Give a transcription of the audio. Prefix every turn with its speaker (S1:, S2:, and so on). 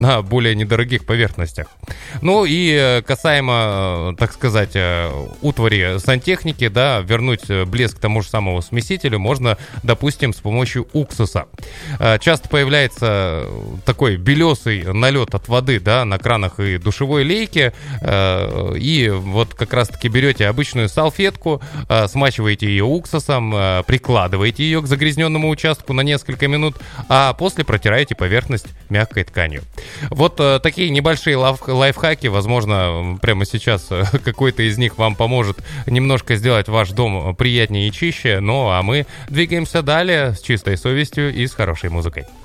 S1: на более недорогих поверхностях. Ну и касаемо, так сказать, утвари сантехники, да, вернуть блеск тому же самому смесителю можно, допустим, с помощью уксуса. Часто появляется такой белесый налет от воды, да, на кранах и душевой лейке, и вот как раз-таки берете обычную салфетку, смачиваете ее уксусом, прикладываете ее к загрязненному участку на несколько минут, а после протираете поверхность мягкой тканью. Вот такие небольшие лайфхаки, возможно, прямо сейчас какой-то из них вам поможет немножко сделать ваш дом приятнее и чище. Ну а мы двигаемся далее с чистой совестью и с хорошей музыкой.